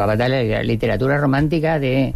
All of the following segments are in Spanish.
de la literatura romántica del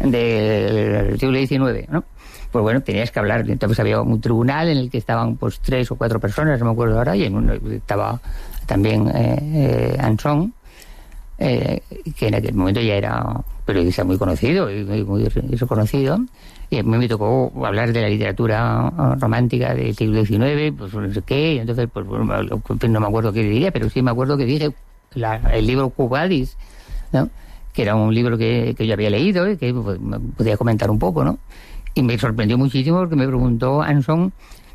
siglo XIX, ¿no? Pues bueno, tenías que hablar. Entonces había un tribunal en el que estaban pues 3 o 4 personas, no me acuerdo ahora, y en uno estaba también Anson, que en aquel momento ya era periodista muy conocido y muy reconocido, y a mí me tocó hablar de la literatura romántica del siglo XIX, pues no sé qué, y entonces pues no me acuerdo qué diría, pero sí me acuerdo que dije el libro Quo Vadis, ¿no? Que era un libro que yo había leído y que pues, podía comentar un poco, ¿no? Y me sorprendió muchísimo porque me preguntó Anson,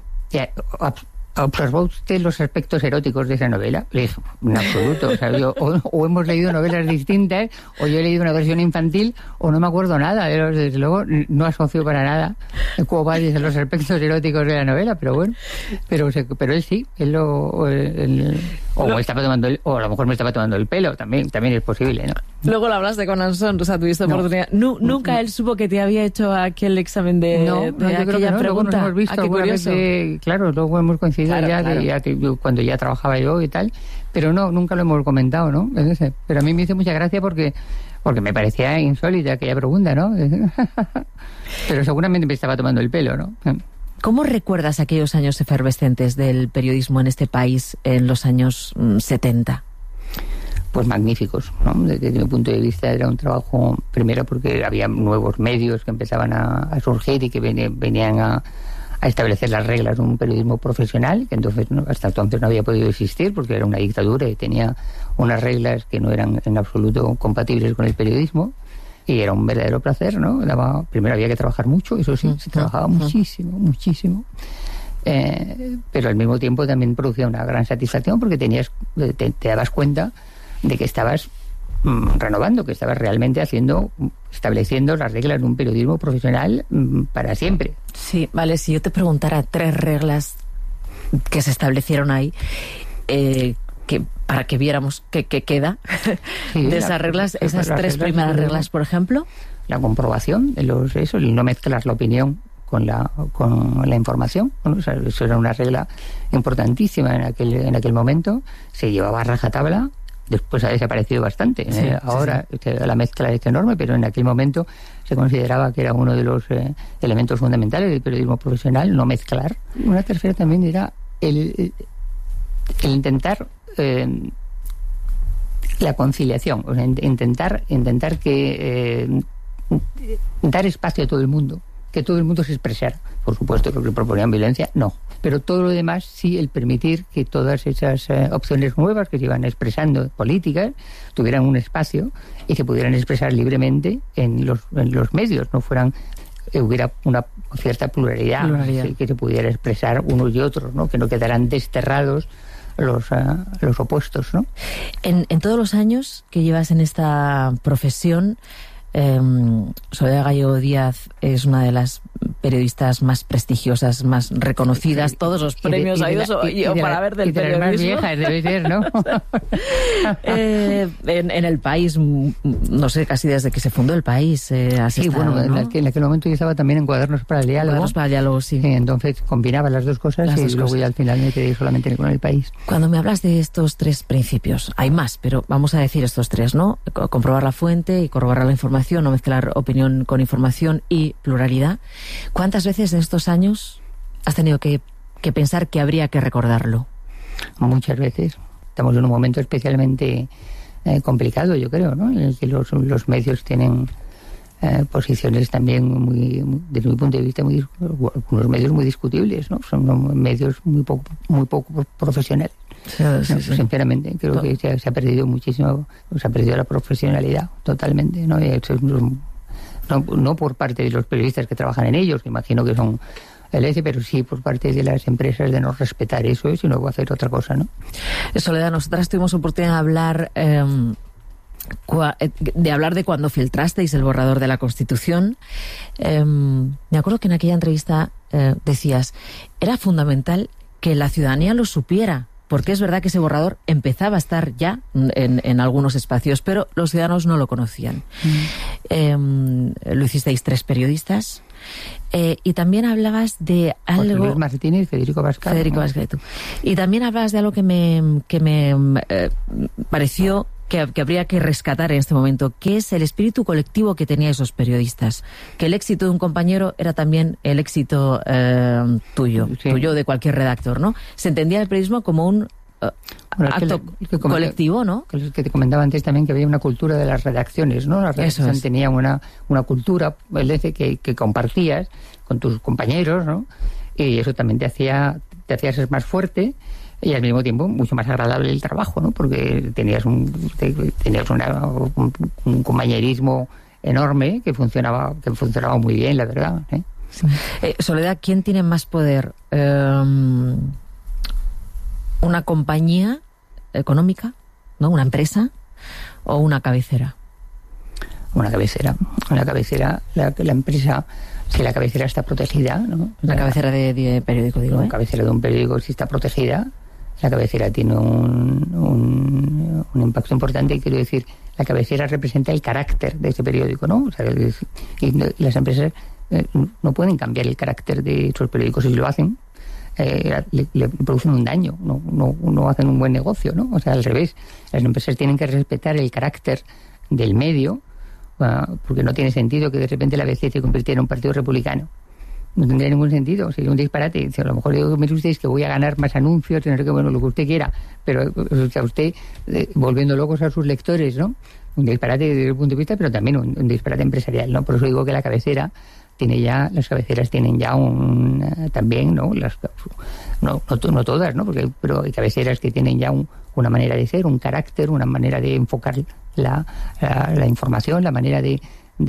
¿observó usted los aspectos eróticos de esa novela? Le dije, en absoluto. O sea, o hemos leído novelas distintas, o yo he leído una versión infantil, o no me acuerdo nada. Desde luego, no asocio para nada Quo Vadis a los aspectos eróticos de la novela, pero bueno. Pero él sí, o me estaba tomando o a lo mejor me estaba tomando el pelo, también es posible, ¿no? Luego lo hablaste con Anson, o sea, tuviste oportunidad. Nunca él supo que te había hecho aquel examen de aquella pregunta. Luego nos hemos visto alguna vez, claro, luego hemos coincidido cuando ya trabajaba yo y tal, pero nunca lo hemos comentado, ¿no? Pero a mí me hizo mucha gracia porque me parecía insólita aquella pregunta, ¿no? Pero seguramente me estaba tomando el pelo, ¿no? ¿Cómo recuerdas aquellos años efervescentes del periodismo en este país en los años 70? Pues magníficos, ¿no? Desde mi punto de vista era un trabajo, primero porque había nuevos medios que empezaban a surgir y que venían a establecer las reglas de un periodismo profesional, que hasta entonces no había podido existir porque era una dictadura y tenía unas reglas que no eran en absoluto compatibles con el periodismo, y era un verdadero placer, ¿no? Primero había que trabajar mucho, eso sí, se trabajaba muchísimo. Pero al mismo tiempo también producía una gran satisfacción porque te dabas cuenta de que estabas renovando, que estabas realmente estableciendo las reglas de un periodismo profesional para siempre. Sí, vale, si yo te preguntara 3 reglas que se establecieron ahí, para que viéramos qué queda de esas reglas, esas 3 primeras reglas, por ejemplo. La comprobación, el no mezclar la opinión con la información. Bueno, o sea, eso era una regla importantísima en aquel momento, se llevaba a rajatabla. Después ha desaparecido bastante. Ahora la mezcla es enorme, pero en aquel momento se consideraba que era uno de los elementos fundamentales del periodismo profesional, no mezclar. Una tercera también era el intentar la conciliación, o sea, intentar que dar espacio a todo el mundo, que todo el mundo se expresara. Por supuesto, lo que proponían violencia, no. Pero todo lo demás, sí, el permitir que todas esas opciones nuevas que se iban expresando, políticas, tuvieran un espacio y se pudieran expresar libremente en los medios, hubiera una cierta pluralidad. Que se pudiera expresar unos y otros, ¿no? Que no quedaran desterrados los opuestos, ¿no? En todos los años que llevas en esta profesión, Soledad Gallego Díaz es una de las periodistas más prestigiosas, más reconocidas, todos los premios ha ido para ver del periodismo. Más viejas debe ser, ¿no? En el país, no sé, casi desde que se fundó el país has estado, ¿no? En aquel momento yo estaba también en Cuadernos para el Diálogo. Cuadernos para el Diálogo, sí. Entonces combinaba las dos cosas luego ya al final me quedé solamente con el país. Cuando me hablas de estos 3 principios, hay más, pero vamos a decir estos 3, ¿no? Comprobar la fuente y corroborar la información, no mezclar opinión con información y pluralidad. ¿Cuántas veces en estos años has tenido que pensar que habría que recordarlo? Muchas veces. Estamos en un momento especialmente complicado, yo creo, ¿no? En el que los medios tienen posiciones también desde mi punto de vista, unos medios muy discutibles, ¿no? Son medios muy poco profesionales. Sí. Sinceramente, creo que se ha perdido muchísimo, se ha perdido la profesionalidad totalmente, ¿no? No por parte de los periodistas que trabajan en ellos, que imagino que son pero sí por parte de las empresas de no respetar eso, sino hacer otra cosa, ¿no? Soledad, nosotras tuvimos oportunidad de hablar de cuando filtrasteis el borrador de la Constitución. Me acuerdo que en aquella entrevista decías, era fundamental que la ciudadanía lo supiera, porque es verdad que ese borrador empezaba a estar ya en algunos espacios, pero los ciudadanos no lo conocían. Lo hicisteis 3 periodistas, y también hablabas de algo... José Luis Martínez y Federico Bascal. Y también hablabas de algo que me pareció que habría que rescatar en este momento, que es el espíritu colectivo que tenían esos periodistas. Que el éxito de un compañero era también el éxito tuyo, tuyo de cualquier redactor, ¿no? Se entendía el periodismo como un acto colectivo, ¿no? Que te comentaba antes también que había una cultura de las redacciones, ¿no? La redacción tenía una cultura que compartías con tus compañeros, ¿no? Y eso también te hacía ser más fuerte y al mismo tiempo mucho más agradable el trabajo, ¿no? Porque tenías un compañerismo enorme que funcionaba muy bien, la verdad, ¿eh? Soledad, ¿quién tiene más poder? ¿Una compañía económica, ¿no? ¿Una empresa o una cabecera? Una cabecera. La empresa, si la cabecera está protegida, ¿no? La cabecera de periódico, digo. La cabecera de un periódico, si está protegida, la cabecera tiene un impacto importante. Y quiero decir, la cabecera representa el carácter de ese periódico, ¿no? O sea, y las empresas no pueden cambiar el carácter de esos periódicos. Si lo hacen, le producen un daño, no hacen un buen negocio, ¿no? O sea, al revés, las empresas tienen que respetar el carácter del medio, porque no tiene sentido que de repente la ABC se convirtiera en un partido republicano. No tendría ningún sentido, sería un disparate. O sea, a lo mejor digo, mire usted, es que voy a ganar más anuncios, no sé qué, bueno, lo que usted quiera, pero o sea, usted volviendo locos a sus lectores, ¿no? Un disparate desde el punto de vista, pero también un disparate empresarial, ¿no? Por eso digo que las cabeceras tienen ya también, ¿no? No todas, ¿no? Pero hay cabeceras que tienen ya una manera de ser, un carácter, una manera de enfocar la información, la manera de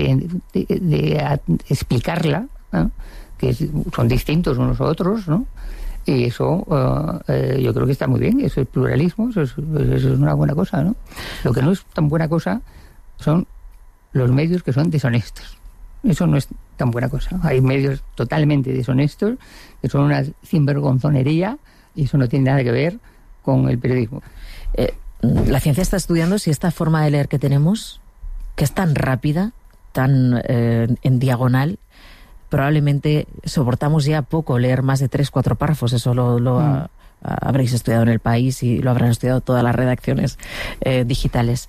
explicarla, ¿no? Que son distintos unos a otros, ¿no? Y eso yo creo que está muy bien. Eso es pluralismo, eso es una buena cosa, ¿no? Lo que no es tan buena cosa son los medios que son deshonestos. Eso no es tan buena cosa. Hay medios totalmente deshonestos que son una sinvergonzonería y eso no tiene nada que ver con el periodismo. La ciencia está estudiando si esta forma de leer que tenemos, que es tan rápida, tan en diagonal, probablemente soportamos ya poco leer más de 3-4 párrafos. Eso lo habréis estudiado en El País y lo habrán estudiado todas las redacciones digitales.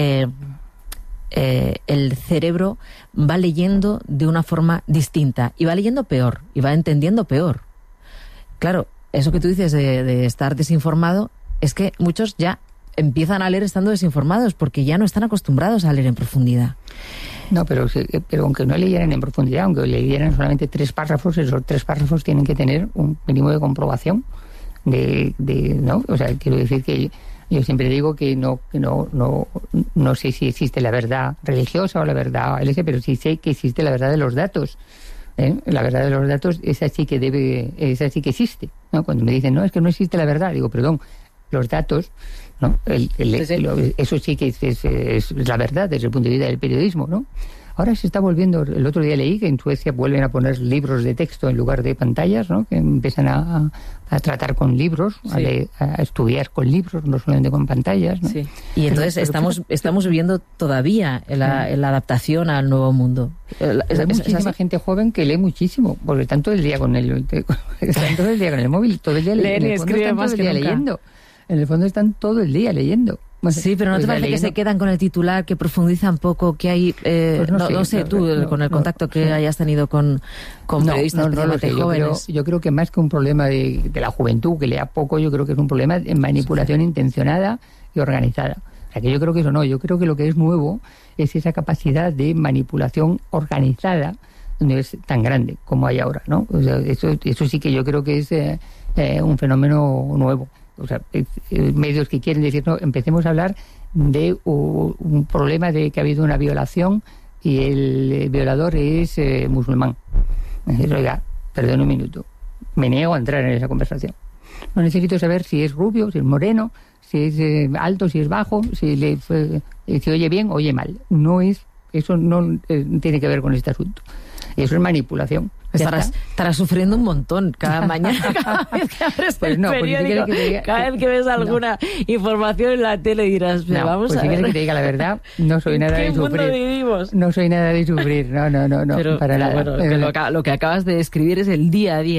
El cerebro va leyendo de una forma distinta y va leyendo peor y va entendiendo peor. Claro, eso que tú dices de estar desinformado es que muchos ya empiezan a leer estando desinformados porque ya no están acostumbrados a leer en profundidad. No, pero aunque no leyeran en profundidad, aunque leyeran solamente 3 párrafos, esos 3 párrafos tienen que tener un mínimo de comprobación ¿no? O sea, quiero decir que yo siempre digo que no sé si existe la verdad religiosa o la verdad LS, pero sí sé que existe la verdad de los datos. La verdad de los datos, esa sí que existe, ¿no? Cuando me dicen, no, es que no existe la verdad, digo, perdón, los datos, ¿no? Eso sí que es la verdad desde el punto de vista del periodismo, ¿no? Ahora se está volviendo, el otro día leí que en Suecia vuelven a poner libros de texto en lugar de pantallas, ¿no? Que empiezan a tratar con libros, sí, a estudiar con libros, no solamente con pantallas, ¿no? Sí. Y entonces estamos viviendo todavía la adaptación al nuevo mundo. Hay muchísima gente joven que lee muchísimo, porque están todo el día con el móvil, todo el día leyendo. Leen y escriben más que nunca. Leyendo. En el fondo están todo el día leyendo. Sí, pero ¿no te parece que se quedan con el titular, que profundizan poco, que hay... pues no sé, tú, con el contacto que hayas tenido con periodistas especialmente jóvenes. Yo creo que más que un problema de la juventud, que lea poco, yo creo que es un problema de manipulación intencionada y organizada. O sea, que yo creo que eso no. Yo creo que lo que es nuevo es esa capacidad de manipulación organizada, no es tan grande como hay ahora, ¿no? O sea, eso sí que yo creo que es un fenómeno nuevo. O sea, medios que quieren decir, no, empecemos a hablar de un problema de que ha habido una violación y el violador es musulmán. Entonces, oiga, perdón un minuto, me niego a entrar en esa conversación. No necesito saber si es rubio, si es moreno, si es alto, si es bajo, si oye bien, oye mal. Eso no tiene que ver con este asunto. Eso es manipulación. Estarás sufriendo un montón cada mañana, cada vez que abres el periódico, cada vez que ves alguna información en la tele dirás, vamos a ver. Si quieres que te diga la verdad, no soy nada de sufrir. ¿En qué mundo vivimos? No soy nada de sufrir, no, pero, para nada. Bueno, lo que acabas de describir es el día a día.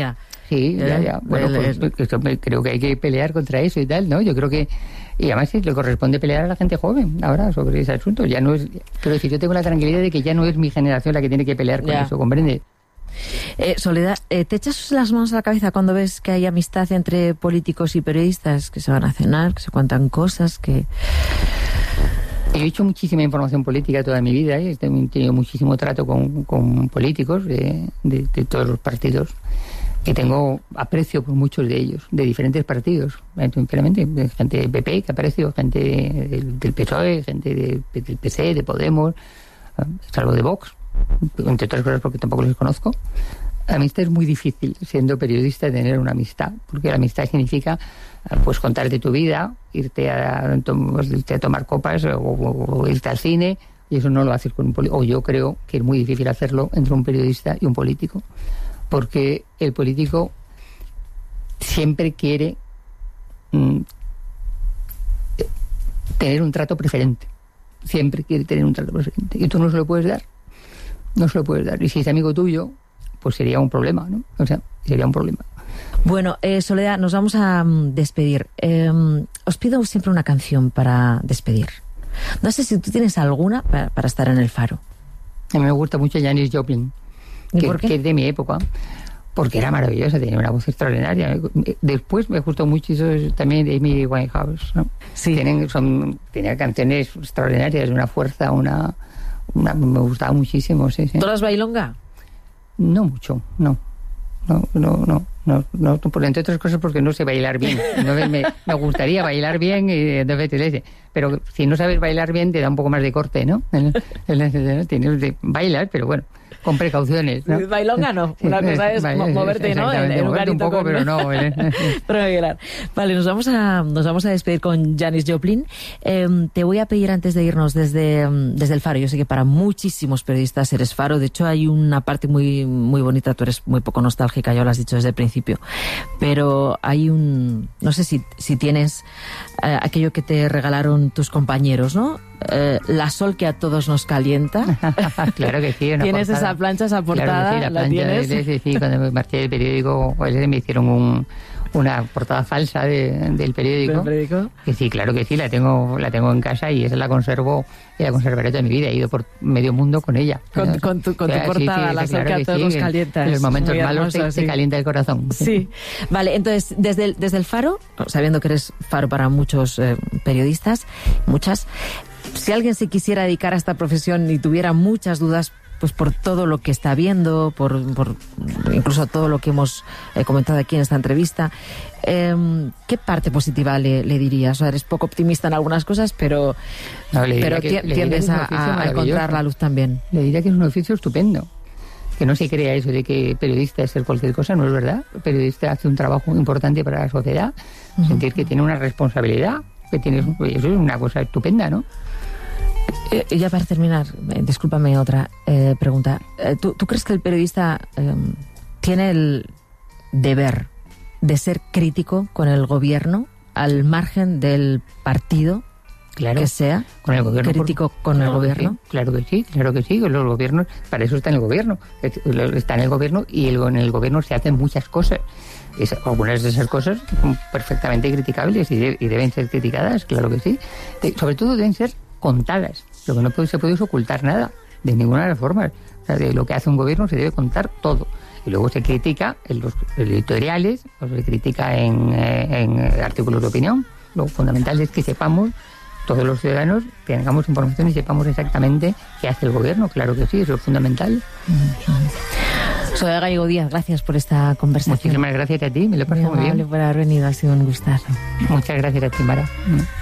Sí, ya. Bueno, creo que hay que pelear contra eso y tal, ¿no? Yo creo que... Y además le corresponde pelear a la gente joven ahora sobre ese asunto. Ya no es... Quiero decir, yo tengo la tranquilidad de que ya no es mi generación la que tiene que pelear con eso, ¿comprende? Soledad, ¿te echas las manos a la cabeza cuando ves que hay amistad entre políticos y periodistas, que se van a cenar, que se cuentan cosas, que... He hecho muchísima información política toda mi vida, he tenido muchísimo trato con políticos de todos los partidos, que tengo aprecio por muchos de ellos, de diferentes partidos, simplemente, gente del PP que aprecio, gente del PSOE, gente del PC, de Podemos, salvo de Vox, entre otras cosas porque tampoco los conozco. La amistad es muy difícil, siendo periodista, tener una amistad, porque la amistad significa pues contar de tu vida, irte a tomar copas o irte al cine, y eso no lo haces con un político. O yo creo que es muy difícil hacerlo entre un periodista y un político, porque el político siempre quiere tener un trato preferente, siempre quiere tener un trato preferente, y tú no se lo puedes dar, y si es amigo tuyo, pues sería un problema, ¿no? O sea, sería un problema. Bueno, Soledad, nos vamos a despedir. Os pido siempre una canción para despedir. No sé si tú tienes alguna para estar en el Faro. A mí me gusta mucho Janis Joplin, que es de mi época, porque era maravillosa, tenía una voz extraordinaria. Después me gustó mucho eso también de Amy Winehouse, ¿no? Sí. Tenía canciones extraordinarias, una fuerza, me gustaba muchísimo, sí. ¿Todas bailonga? No mucho, no, por entre otras cosas porque no sé bailar bien. Me gustaría bailar bien, pero si no sabes bailar bien te da un poco más de corte, ¿no? Bailar, pero bueno, con precauciones, ¿no? Bailonga no, una cosa es moverte, ¿no? En un garito un poco, pero no. Pero bailar. Vale, nos vamos a despedir con Janis Joplin. Te voy a pedir antes de irnos desde el Faro. Yo sé que para muchísimos periodistas eres Faro. De hecho, hay una parte muy, muy bonita. Tú eres muy poco nostálgica, ya lo has dicho desde el principio. Pero hay no sé si tienes aquello que te regalaron tus compañeros, ¿no? La Sol que a todos nos calienta. Claro que sí. ¿Tienes esa plancha, esa portada? Claro que sí, ¿la tienes? Sí, cuando me marché del periódico, me hicieron una portada falsa del periódico. ¿Del periódico? Que sí, claro que sí, la tengo en casa y esa la conservo y la conservaré toda mi vida. He ido por medio mundo con ella. Con tu portada, La Sol que a todos nos calienta. En los momentos malos se calienta el corazón. Sí. Vale, entonces, desde el Faro, sabiendo que eres Faro para muchos periodistas, muchas, si alguien se quisiera dedicar a esta profesión y tuviera muchas dudas, pues por todo lo que está viendo, por incluso todo lo que hemos comentado aquí en esta entrevista, ¿qué parte positiva le dirías? O sea, eres poco optimista en algunas cosas, pero tiendes a encontrar la luz también. Le diría que es un oficio estupendo. Que no se crea eso de que periodista es ser cualquier cosa, no es verdad. El periodista hace un trabajo importante para la sociedad, sentir que tiene una responsabilidad, eso es una cosa estupenda, ¿no? Ya para terminar, discúlpame otra pregunta. ¿Tú crees que el periodista tiene el deber de ser crítico con el gobierno al margen del partido? Claro, que sea con el gobierno, crítico con el gobierno. Sí, claro que sí. Los gobiernos, para eso está en el gobierno. Está en el gobierno y en el gobierno se hacen muchas cosas. Algunas de esas cosas son perfectamente criticables y deben ser criticadas, claro que sí. Sobre todo deben ser contadas. Lo que no se puede es ocultar nada, de ninguna de las formas. O sea, de lo que hace un gobierno se debe contar todo. Y luego se critica en los editoriales, o se critica en artículos de opinión. Lo fundamental es que sepamos, todos los ciudadanos, tengamos información y sepamos exactamente qué hace el gobierno. Claro que sí, eso es fundamental. Soledad Gallego Díaz, gracias por esta conversación. Muchísimas gracias a ti, me lo he pasado muy bien. Por haber venido, ha sido un gustazo. Muchas gracias a ti, Mara.